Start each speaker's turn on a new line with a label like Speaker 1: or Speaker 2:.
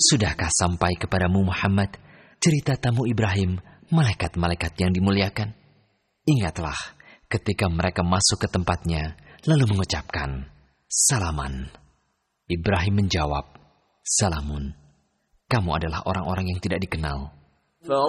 Speaker 1: Sudahkah sampai kepadamu Muhammad cerita tamu Ibrahim, malaikat-malaikat yang dimuliakan? Ingatlah ketika mereka masuk ke tempatnya, lalu mengucapkan, salaman. Ibrahim menjawab, salamun. Kamu adalah orang-orang yang tidak dikenal.